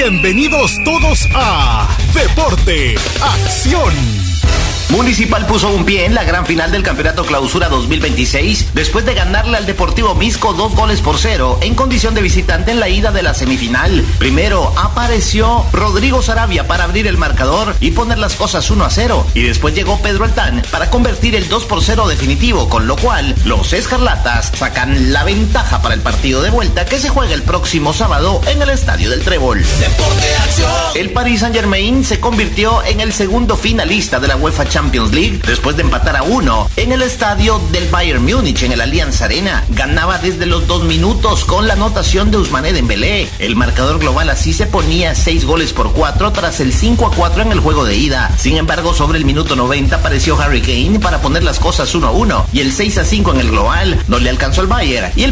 Bienvenidos todos a Deporte, Acción. Municipal puso un pie en la gran final del Campeonato Clausura 2026 después de ganarle al Deportivo Misco 2-0 en condición de visitante en la ida de la semifinal. Primero apareció Rodrigo Sarabia para abrir el marcador y poner las cosas 1-0, y después llegó Pedro Altán para convertir el 2-0 definitivo, con lo cual los escarlatas sacan la ventaja para el partido de vuelta que se juega el próximo sábado en el Estadio del Trébol. Deporte, acción. El Paris Saint-Germain se convirtió en el segundo finalista de la UEFA Champions League después de empatar a 1 en el estadio del Bayern Múnich en el Allianz Arena. Ganaba desde los 2 minutos con la anotación de Ousmane Dembélé. El marcador global así se ponía 6-4 tras el 5-4 en el juego de ida. Sin embargo, sobre el minuto 90 apareció Harry Kane para poner las cosas 1-1 y el 6-5 en el global no le alcanzó al Bayern y el